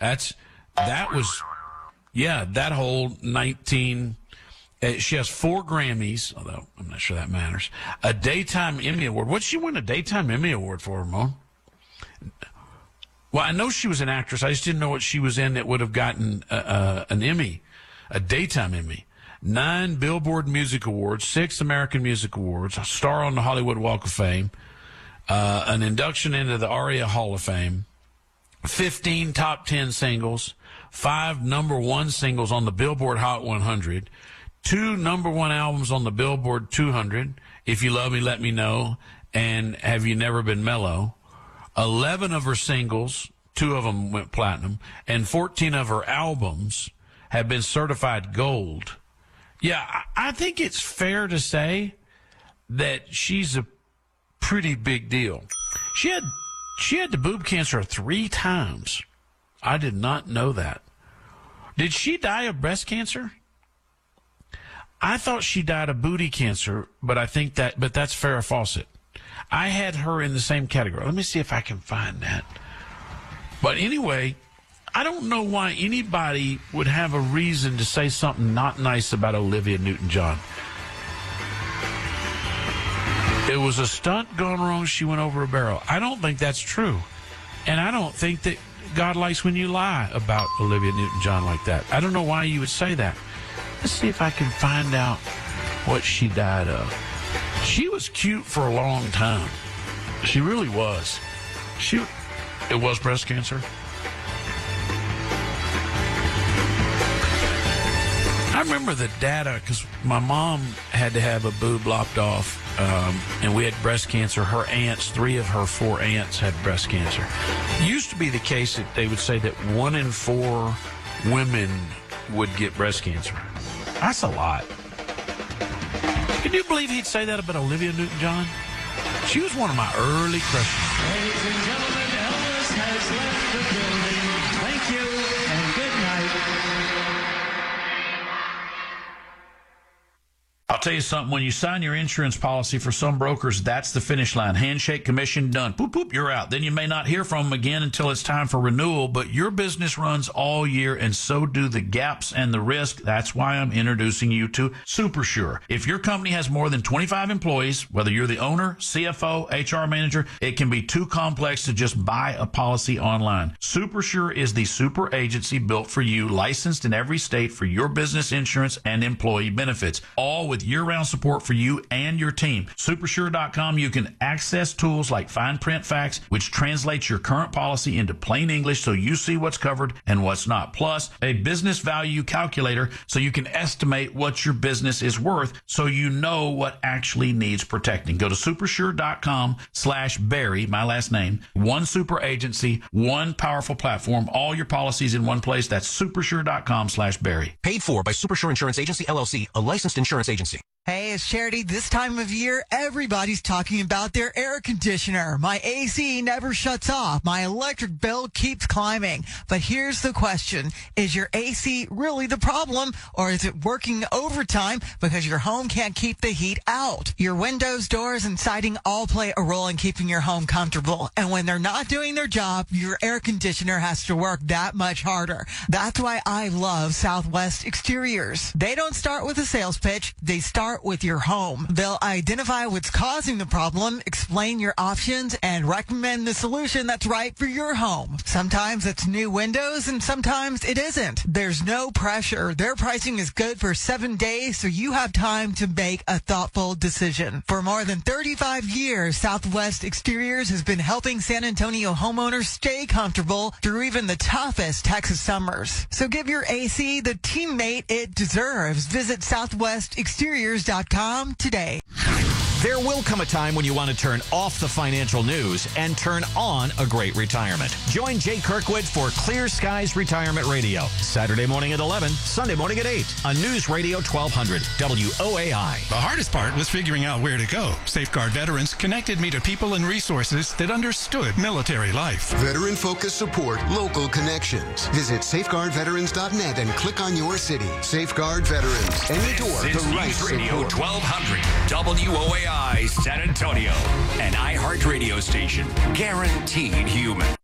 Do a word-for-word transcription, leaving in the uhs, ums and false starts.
That's that was, yeah, that whole nineteen. Uh, she has four Grammys, although I'm not sure that matters. A Daytime Emmy Award. What'd she win a Daytime Emmy Award for, Ramon? Well, I know she was an actress. I just didn't know what she was in that would have gotten uh, uh, an Emmy, a Daytime Emmy. Nine Billboard Music Awards, six American Music Awards, a star on the Hollywood Walk of Fame, uh, an induction into the ARIA Hall of Fame, fifteen top ten singles, five number one singles on the Billboard Hot one hundred, two number one albums on the Billboard two hundred, If You Love Me, Let Me Know, and Have You Never Been Mellow. eleven of her singles, two of them went platinum, and fourteen of her albums have been certified gold. Yeah, I think it's fair to say that she's a pretty big deal. She had she had the boob cancer three times. I did not know that. Did she die of breast cancer? I thought she died of booty cancer, but I think that, but that's Farrah Fawcett. I had her in the same category. Let me see if I can find that. But anyway, I don't know why anybody would have a reason to say something not nice about Olivia Newton-John. It was a stunt gone wrong. She went over a barrel. I don't think that's true. And I don't think that God likes when you lie about Olivia Newton-John like that. I don't know why you would say that. Let's see if I can find out what she died of. She was cute for a long time. She really was. She, it was breast cancer. I remember the data because my mom had to have a boob lopped off, um, and we had breast cancer. Her aunts, three of her four aunts had breast cancer. It used to be the case that they would say that one in four women would get breast cancer. That's a lot. Can you believe he'd say that about Olivia Newton-John? She was one of my early crushes. Ladies and gentlemen, Elvis has left the building. Thank you and good night. I'll tell you something, when you sign your insurance policy for some brokers, that's the finish line. Handshake, commission, done. Poop, poop, you're out. Then you may not hear from them again until it's time for renewal, but your business runs all year, and so do the gaps and the risk. That's why I'm introducing you to SuperSure. If your company has more than twenty-five employees, whether you're the owner, C F O, H R manager, it can be too complex to just buy a policy online. SuperSure is the super agency built for you, licensed in every state for your business insurance and employee benefits, all with year-round support for you and your team. Supersure dot com, you can access tools like Fine Print Facts, which translates your current policy into plain English so you see what's covered and what's not. Plus, a business value calculator so you can estimate what your business is worth so you know what actually needs protecting. Go to Supersure dot com slash Barry, my last name. One super agency, one powerful platform, all your policies in one place. That's Supersure dot com slash Barry. Paid for by Supersure Insurance Agency, L L C, a licensed insurance agency. Hey, it's Charity. This time of year, everybody's talking about their air conditioner. My A C never shuts off. My electric bill keeps climbing. But here's the question. Is your A C really the problem, or is it working overtime because your home can't keep the heat out? Your windows, doors, and siding all play a role in keeping your home comfortable. And when they're not doing their job, your air conditioner has to work that much harder. That's why I love Southwest Exteriors. They don't start with a sales pitch. They start with your home. They'll identify what's causing the problem, explain your options, and recommend the solution that's right for your home. Sometimes it's new windows, and sometimes it isn't. There's no pressure. Their pricing is good for seven days, so you have time to make a thoughtful decision. For more than thirty-five years, Southwest Exteriors has been helping San Antonio homeowners stay comfortable through even the toughest Texas summers. So give your A C the teammate it deserves. Visit Southwest Exteriors dot com today. There will come a time when you want to turn off the financial news and turn on a great retirement. Join Jay Kirkwood for Clear Skies Retirement Radio. Saturday morning at eleven, Sunday morning at eight on News Radio twelve hundred W O A I. The hardest part was figuring out where to go. Safeguard Veterans connected me to people and resources that understood military life. Veteran-focused support, local connections. Visit safeguard veterans dot net and click on your city. Safeguard Veterans. Any door, This the is right News Radio support. twelve hundred W O A I San Antonio, an iHeart radio station, guaranteed human.